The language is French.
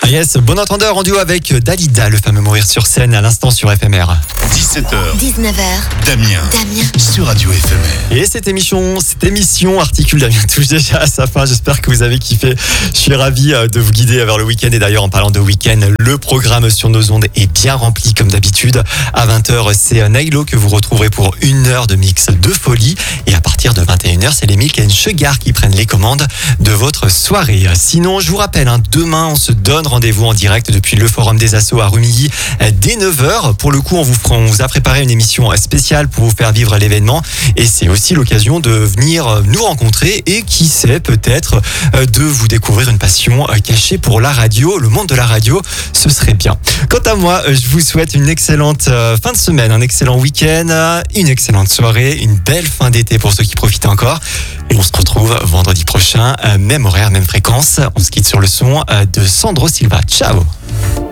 Yes, bon entendeur en duo avec Dalida, le fameux Mourir sur scène à l'instant sur FMR. 17h, 19h, Damien, sur Radio FMR. Et cette émission Articule Damien touche déjà à sa fin. J'espère que vous avez kiffé. Je suis ravi de vous guider vers le week-end. Et d'ailleurs, en parlant de week-end, le programme sur nos ondes est bien rempli comme d'habitude. À 20h, c'est Nailo que vous retrouverez pour 1 heure de mix de folie. Et à partir de 21h, c'est les Milk & Sugar qui prennent les commandes de votre soirée. Sinon, je vous rappelle, demain, on se donne rendez-vous en direct depuis le Forum des Assos à Rumilly dès 9h. Pour le coup, on vous a préparé une émission spéciale pour vous faire vivre l'événement. Et c'est aussi l'occasion de venir nous rencontrer et qui sait, peut-être, de vous découvrir une passion cachée pour la radio, le monde de la radio. Ce serait bien. Quant à moi, je vous souhaite une excellente fin de semaine, un excellent week-end, une excellente soirée, une belle fin d'été pour ceux qui profitent encore. Et on se retrouve vendredi prochain, même horaire, même fréquence. On se quitte sur le son de Sandro Silva. Ciao!